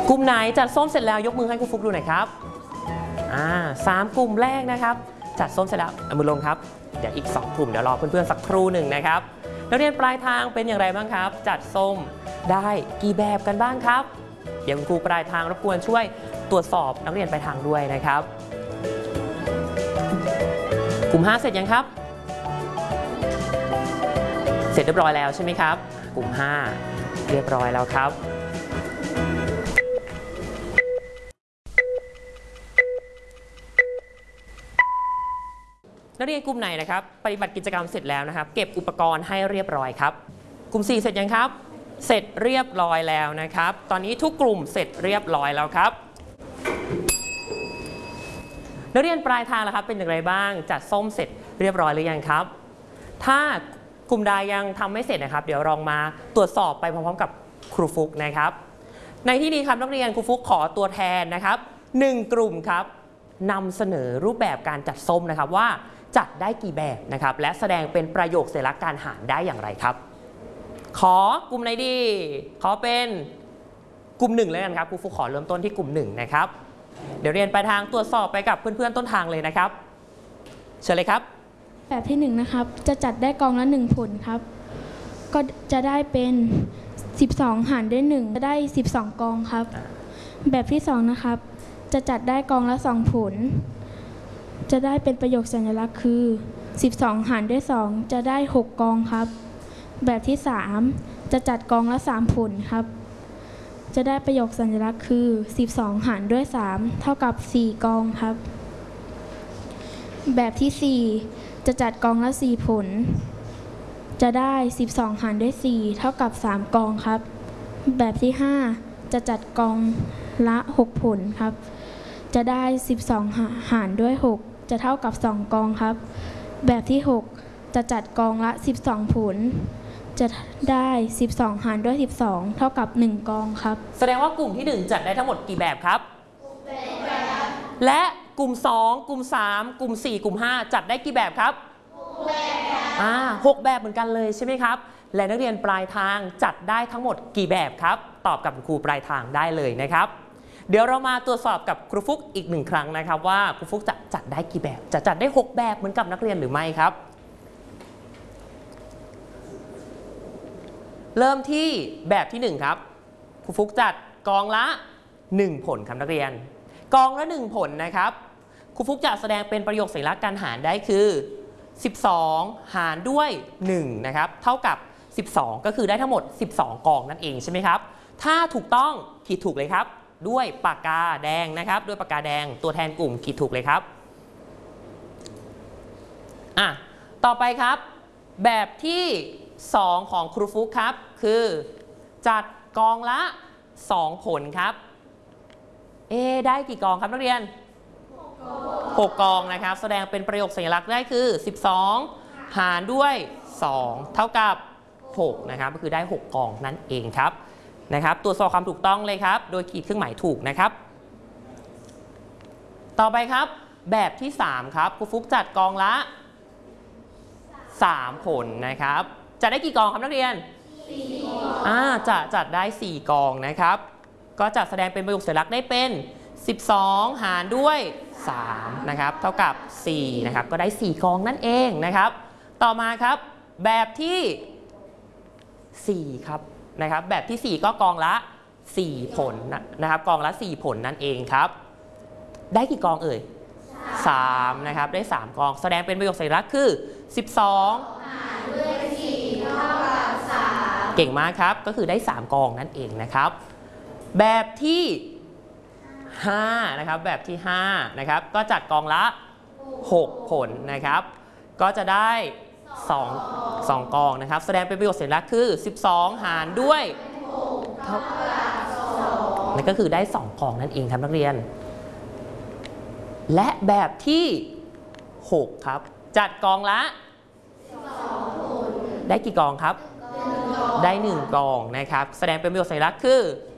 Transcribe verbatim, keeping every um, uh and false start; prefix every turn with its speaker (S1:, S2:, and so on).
S1: กลุ่มไหนจัดส้มเสร็จแล้วยกมือให้ครูฟุกดูหน่อยครับอ่าสามกลุ่มแรกนะครับจัดส้มเสร็จแล้วเอามือลงครับเดี๋ยวอีกสองกลุ่มเดี๋ยวรอเพื่อนๆสักครู่หนึ่งนะครับนักเรียนปลายทางเป็นอย่างไรบ้างครับจัดส้มได้กี่แบบกันบ้างครับเดี๋ยวครูปลายทางรบกวนช่วยตรวจสอบนักเรียนปลายทางด้วยนะครับกลุ่มห้าเสร็จยังครับเสร็จเรียบร้อยแล้วใช่ไหมครับกลุ่มห้าเรียบร้อยแล้วครับนักเรียนกลุ่มไหนนะครับปฏิบัติกิจกรรมเสร็จแล้วนะครับเก็บอุปกรณ์ให้เรียบร้อยครับกลุ่มสี่เสร็จยังครับเสร็จเรียบร้อยแล้วนะครับตอนนี้ทุกกลุ่มเสร็จเรียบร้อยแล้วครับนักเรียนปลายทางแล้วครับเป็นอย่างไรบ้างจัดส้มเสร็จเรียบร้อยหรือยังครับถ้ากลุ่มใดยังทำไม่เสร็จนะครับเดี๋ยวลองมาตรวจสอบไปพร้อมๆกับครูฟุกนะครับในที่นี้ครับนักเรียนครูฟุกขอตัวแทนนะครับหนึ่งกลุ่มครับนำเสนอรูปแบบการจัดส้มนะครับว่าจัดได้กี่แบบนะครับและแสดงเป็นประโยคสัญลักษณ์การหารได้อย่างไรครับขอกลุ่มไหนดีขอเป็นกลุ่มหนึ่งเลยกันครับครูฟุกขอเริ่มต้นที่กลุ่มหนึ่งนะครับเดี๋ยวเรียนไปทางตรวจสอบไปกับเพื่อนๆต้นทางเลยนะครับเชิญเลยครับ
S2: แบบที่หนึ่งนะครับจะจัดได้กองละหนึ่งผลครับก็จะได้เป็นสิบสองหารด้วยหนึ่งจะได้สิบสองกองครับแบบที่สองนะครับจะจัดได้กองละสองผลจะได้เป็นประโยคสัญลักษณ์คือสิบสองหารด้วยสองจะได้หกกองครับแบบที่สามจะจัดกองละสามผลครับจะได้ประโยคสัญลักษณ์คือสิบสองหารด้วยสามเท่ากับสี่กองครับแบบที่สี่จะจัดกองละสี่ผลจะได้สิบสองหารด้วยสี่เท่ากับสามกองครับแบบที่ห้าจะจัดกองละหกผลครับจะได้สิบสองหารด้วยหกจะเท่ากับสองกองครับแบบที่หกจะจัดกองละสิบสองผลจะได้สิบสองหารด้วยสิบสองเท่ากับหนึ่งกองครับ
S1: แสดงว่ากลุ่มที่หนึ่งจัดได้ทั้งหมดกี่แบบครับและกลุ่มสองกลุ่มสามกลุ่มสี่กลุ่มห้าจัดได้กี่แบบครับหกแบบอ่าหกแบบเหมือนกันเลยใช่ไหมครับและนักเรียนปลายทางจัดได้ทั้งหมดกี่แบบครับตอบกับครูปลายทางได้เลยนะครับเดี๋ยวเรามาตรวจสอบกับครูฟุกอีกหนึ่งครั้งนะครับว่าครูฟุกจะจัดได้กี่แบบจะจัดได้หกแบบเหมือนกับนักเรียนหรือไม่ครับเริ่มที่แบบที่หนึ่งครับครูฟุกจัดกองละหนึ่งผลครับนักเรียนกองละหนึ่งผลนะครับครูฟุกจะแสดงเป็นประโยคสัญลักษณ์การหารได้คือสิบสองหารด้วยหนึ่งนะครับเท่ากับสิบสองก็คือได้ทั้งหมดสิบสองกองนั่นเองใช่ไหมครับถ้าถูกต้องขีดถูกเลยครับด้วยปากกาแดงนะครับด้วยปากกาแดงตัวแทนกลุ่มขีดถูกเลยครับอ่ะต่อไปครับแบบที่สองของครูฟุกครับคือจัดกองละสองผลครับเอได้กี่กองครับนักเรียนหกกองนะครับแสดงเป็นประโยคสัญลักษณ์ได้คือสิบสองหารด้วยสองเท่ากับหกนะครับก็คือได้หกกองนั่นเองครับนะครับตรวจสอบความถูกต้องเลยครับโดยขีดเครื่องหมายถูกนะครับต่อไปครับแบบที่สามครับครูฟุกจัดกองละสามผลนะครับจะได้กี่กองครับนักเรียนสี่อ่าจะจัดได้สี่กองนะครับก็จะแสดงเป็นประโยคสัญลักษณ์ได้เป็นสิบสองหารด้วยสามนะครับเท่ากับสี่นะครับก็ได้สี่กองนั่นเองนะครับต่อมาครับแบบที่สี่ครับนะครับแบบที่สี่ก็กองละสี่ผลนะครับกองละสี่ผลนั่นเองครับได้กี่กองเอ่ยสามนะครับได้สามกองแสดงเป็นประโยคสัญลักษณ์คือสิบสองหารด้วยสี่เท่ากับสามเก่งมากครับก็คือได้สามกองนั่นเองนะครับแบบที่ห้านะครับแบบที่ห้านะครับก็จัดกองละหกผลนะครับก็จะได้สอง สองกองนะครับแสดงเป็นประโยคสัญลักษณ์คือสิบสองหารด้วยเท่ากับสองนั่นก็คือได้สองกองนั่นเองครับนักเรียนและแบบที่หกครับจัดกองละได้กี่กองครับได้หนึ่งกองนะครับแสดงเป็นประโยคสัญลักษณ์คือ